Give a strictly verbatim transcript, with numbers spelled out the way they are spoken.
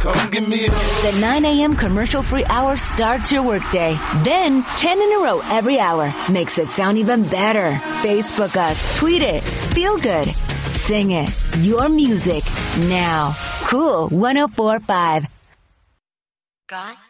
Come give me a... The nine a.m. commercial-free hour starts your workday. Then, ten in a row every hour makes it sound even better. Facebook us, tweet it, feel good, sing it. Your music now. Cool one oh four point five. Got